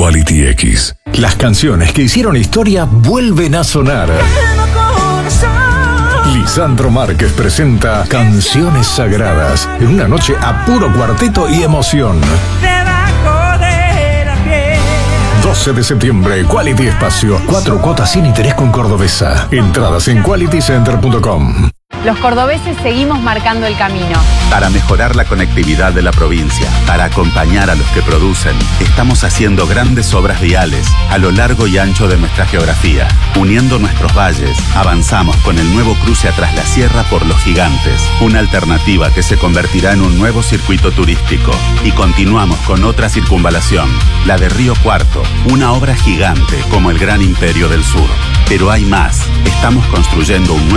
Quality X. Las canciones que hicieron historia vuelven a sonar. Lisandro Márquez presenta Canciones Sagradas en una noche a puro cuarteto y emoción. 12 de septiembre, Quality Espacio. 4 cuotas sin interés con Cordobesa. Entradas en qualitycenter.com. Los cordobeses seguimos marcando el camino. Para mejorar la conectividad de la provincia, para acompañar a los que producen, estamos haciendo grandes obras viales a lo largo y ancho de nuestra geografía. Uniendo nuestros valles, avanzamos con el nuevo cruce a Tras la Sierra por Los Gigantes, una alternativa que se convertirá en un nuevo circuito turístico. Y continuamos con otra circunvalación, la de Río Cuarto, una obra gigante como el Gran Imperio del Sur. Pero hay más, estamos construyendo un nuevo